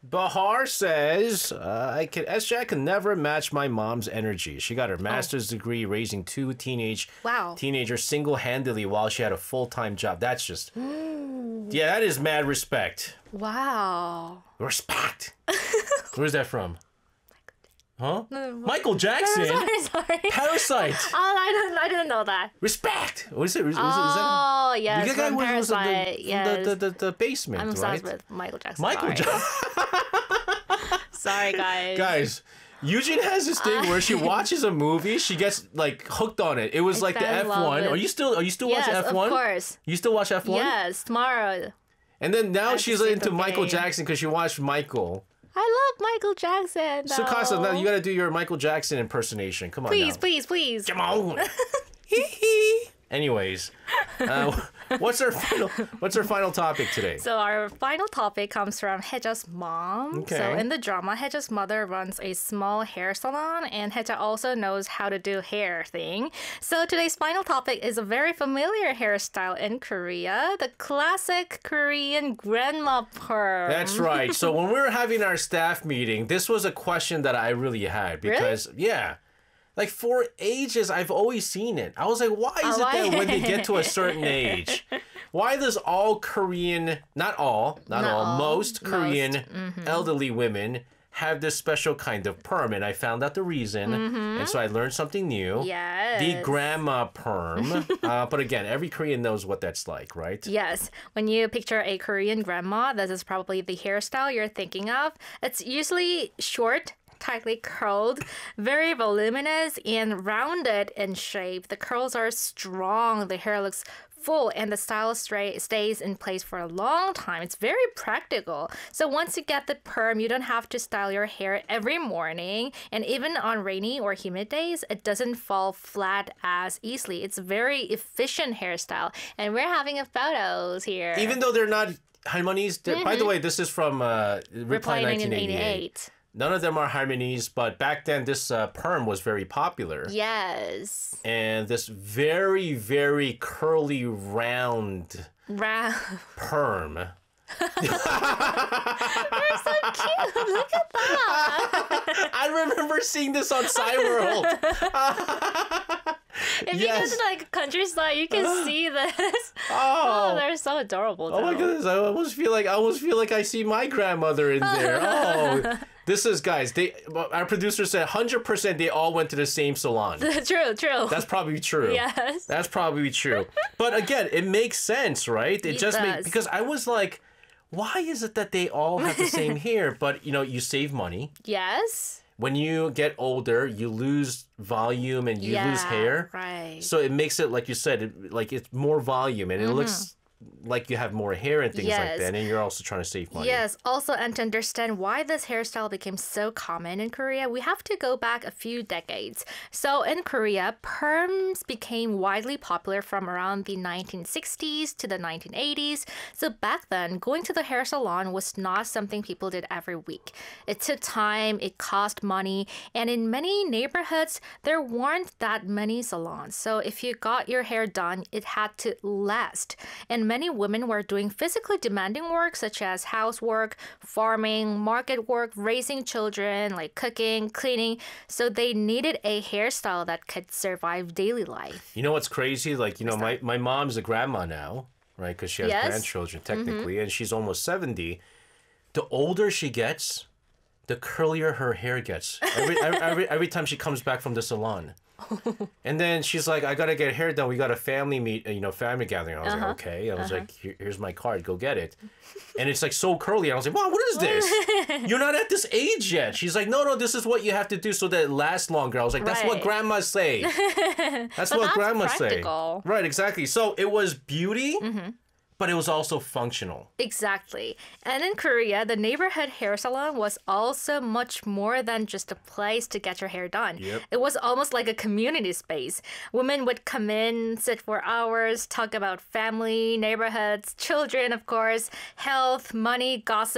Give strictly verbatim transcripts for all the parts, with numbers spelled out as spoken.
Bahar says, uh, I can, S J, I can never match my mom's energy. She got her master's oh. degree raising two teenage wow. teenagers single-handedly while she had a full-time job. That's just, yeah, that is mad respect. Wow. Respect. Where's that from? Huh? No, Michael Jackson? Sorry, sorry. Parasite. Oh, I didn't, I didn't know that. Respect. What is it? Is, oh, is that, yes, the guy from was, Parasite. was the, yes. the, the, the, the basement, I'm right? obsessed with Michael Jackson. Michael Jackson. Sorry, guys. Guys, Eugene has this thing where she watches a movie, she gets like hooked on it. It was I like the F one. with... Are you still? Are you still yes, watching F one? Of course. You still watch F one? Yes, tomorrow. And then now Every she's into single Michael day. Jackson because she watched Michael. I love Michael Jackson. So, Casa, now you got to do your Michael Jackson impersonation. Come on, please, now. please, please. Come on. Hee hee. Anyways, uh, what's our final? What's our final topic today? So our final topic comes from Heja's mom. Okay. So in the drama, Heja's mother runs a small hair salon, and Heja also knows how to do hair thing. So today's final topic is a very familiar hairstyle in Korea, the classic Korean grandma perm. That's right. So when we were having our staff meeting, this was a question that I really had because, really? yeah. Like, for ages, I've always seen it. I was like, why is oh, it why? that when they get to a certain age, why does all Korean, not all, not, Not all, all, most Korean most. Mm-hmm. elderly women have this special kind of perm? And I found out the reason, Mm-hmm. and so I learned something new. Yes. The grandma perm. uh, but again, every Korean knows what that's like, right? Yes. When you picture a Korean grandma, this is probably the hairstyle you're thinking of. It's usually short, tightly curled, very voluminous, and rounded in shape. The curls are strong, the hair looks full, and the style stra- stays in place for a long time. It's very practical. So once you get the perm, you don't have to style your hair every morning. And even on rainy or humid days, it doesn't fall flat as easily. It's a very efficient hairstyle. And we're having a photos here. Even though they're not harmonies. Mm-hmm. By the way, this is from uh, Reply, Reply nineteen eighty-eight. nineteen eighty-eight. None of them are harmonies, but back then this uh, perm was very popular. Yes. And this very, very curly, round Round. perm. They're so cute. Look at that. I remember seeing this on Cyworld. If Yes. you go to like countryside, you can see this. Oh. Oh, they're so adorable. Oh my though. goodness! I almost feel like I almost feel like I see my grandmother in there. Oh, this is guys. They our producer said one hundred percent they all went to the same salon. True, true. That's probably true. Yes. That's probably true. But again, it makes sense, right? It, It just makes does. because I was like, why is it that they all have the same hair? But you know, you save money. Yes. When you get older, you lose volume and you yeah, lose hair. Right. So it makes it, like you said, it, like it's more volume and it looks like you have more hair and things Yes. like that. And you're also trying to save money. Yes, also, and to understand why this hairstyle became so common in Korea, we have to go back a few decades. So in Korea, perms became widely popular from around the nineteen sixties to the nineteen eighties. So back then, going to the hair salon was not something people did every week. It took time, it cost money, and in many neighborhoods, there weren't that many salons. So if you got your hair done, it had to last. And many women were doing physically demanding work such as housework, farming, market work, raising children, like cooking, cleaning. So they needed a hairstyle that could survive daily life. You know what's crazy? Like, you know, my, my mom's a grandma now, right? Because she has Yes. grandchildren technically, and she's almost seventy. The older she gets, the curlier her hair gets. Every, every, every, every time she comes back from the salon. And then she's like, I gotta get hair done. We got a family meet, you know, family gathering. I was Uh-huh. like, okay. I was like, Here, here's my card. Go get it. And it's like so curly. I was like, wow, what is this? You're not at this age yet. She's like, no, no, this is what you have to do so that it lasts longer. I was like, that's what Right. grandmas say. That's what that's grandmas practical. say. Right, exactly. So it was beauty, but it was also functional. Exactly. And in Korea, the neighborhood hair salon was also much more than just a place to get your hair done. Yep. It was almost like a community space. Women would come in, sit for hours, talk about family, neighborhoods, children, of course, health, money, gossip,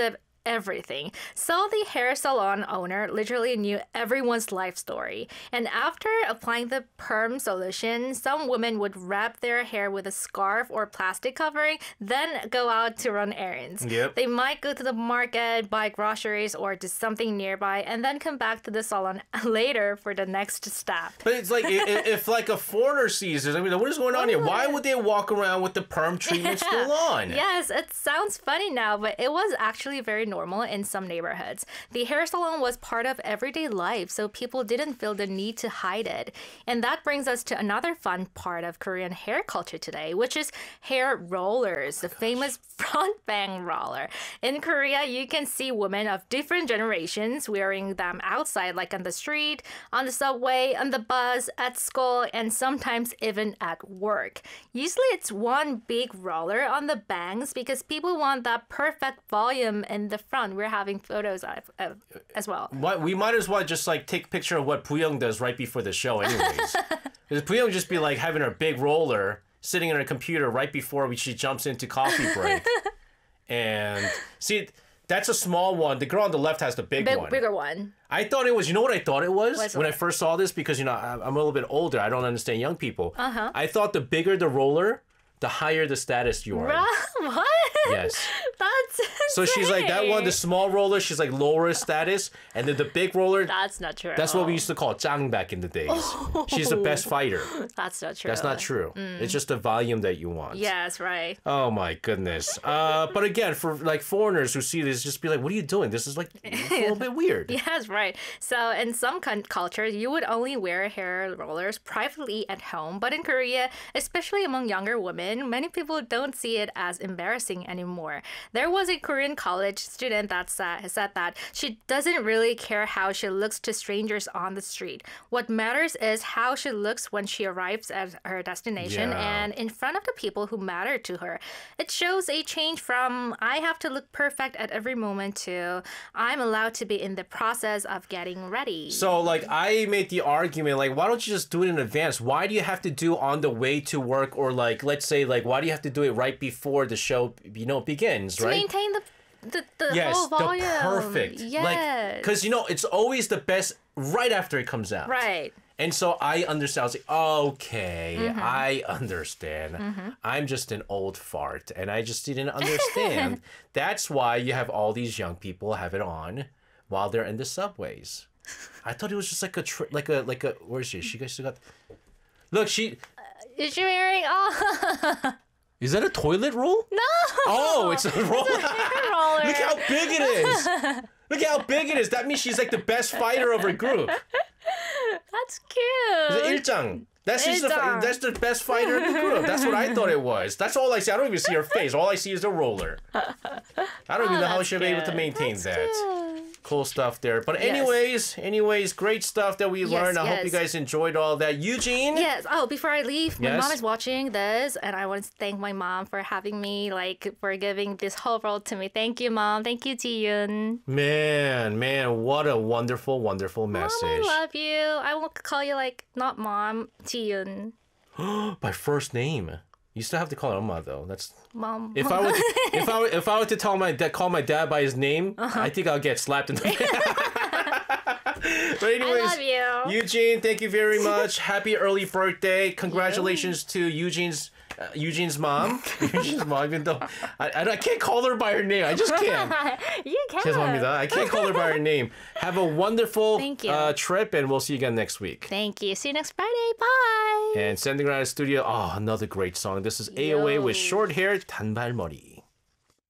everything. So the hair salon owner literally knew everyone's life story. And after applying the perm solution, some women would wrap their hair with a scarf or plastic covering, then go out to run errands. Yep. They might go to the market, buy groceries, or do something nearby, and then come back to the salon later for the next step. But it's like if, if like a foreigner sees this, I mean, what is going on here? Why would they walk around with the perm treatment still on? Yes, it sounds funny now, but it was actually very normal in some neighborhoods. The hair salon was part of everyday life, so people didn't feel the need to hide it. And that brings us to another fun part of Korean hair culture today, which is hair rollers, the famous front bang roller. In Korea, you can see women of different generations wearing them outside, like on the street, on the subway, on the bus, at school, and sometimes even at work. Usually it's one big roller on the bangs because people want that perfect volume in the front. We're having photos of, of as well. What, we might as well just like take a picture of what Pooyoung does right before the show anyways. Because Pooyoung just be like having her big roller sitting on her computer right before she jumps into coffee break. And see, that's a small one. The girl on the left has the big, Big, one. bigger one. I thought it was, you know what I thought it was? What's when what? I first saw this, because, you know, I'm I'm a little bit older. I don't understand young people. Uh-huh. I thought the bigger the roller, the higher the status you are. What? Yes. That's So she's like, that one, the insane. small roller, she's like lower status. And then the big roller, That's not true. that's what we used to call Zhang back in the days. She's the best fighter. That's not true. That's not true. It's just the volume that you want. Yes, right. Oh my goodness. Uh, but again, for like foreigners who see this, just be like, what are you doing? This is like a little bit weird. Yes, right. So in some con- cultures, you would only wear hair rollers privately at home. But in Korea, especially among younger women, many people don't see it as embarrassing anymore. There was a Korean college student that said, said that she doesn't really care how she looks to strangers on the street. What matters is how she looks when she arrives at her destination Yeah. and in front of the people who matter to her. It shows a change from I have to look perfect at every moment to I'm allowed to be in the process of getting ready. So, like, I made the argument, like, why don't you just do it in advance? Why do you have to do on the way to work? Or, like, let's say, like, why do you have to do it right before the show, you know, begins, to right? maintain the the, the Yes, whole volume. the perfect. Yes. Like, because, you know, it's always the best right after it comes out. Right. And so I understand. I was like, okay, Mm-hmm. I understand. I'm just an old fart, and I just didn't understand. That's why you have all these young people have it on while they're in the subways. I thought it was just like a tr- like a like a where is she? She guys still got. Look, she Is she wearing oh is that a toilet roll? no Oh, it's a roll. roller? Look how big it is. Look how big it is. That means she's like the best fighter of her group. That's cute. It's 일장. That's just the 일장. that's the best fighter in the group. That's what I thought it was. That's all I see. I don't even see her face. All I see is the roller. I don't even know how that's she'll be able to good. maintain That's that. cute. Cool stuff there. But Yes. anyways, anyways, great stuff that we Yes, learned. I hope yes. you guys enjoyed all that. Eugene? Yes. Oh, before I leave, my Yes? mom is watching this, and I want to thank my mom for having me, like, for giving this whole world to me. Thank you, mom. Thank you, Ji-yoon. Man, man, what a wonderful, wonderful Mom, message. I love you. I will call you, like, not mom, Ji-yoon. By first name. You still have to call her Oma though. That's Mom. if I were to, if I were, if I were to tell my dad call my dad by his name, Uh-huh. I think I'll get slapped in the face. But anyways, love you. Eugene, thank you very much. Happy early birthday! Congratulations to Eugene's uh, Eugene's mom. Eugene's mom, even though I, I, I can't call her by her name. I just can't. You can. 죄송합니다. I can't call her by her name. Have a wonderful Thank you. Uh, trip, and we'll see you again next week. Thank you. See you next Friday. Bye. And sending around the studio. Oh, another great song. This is A O A with Yo. Short Hair, 단발머리.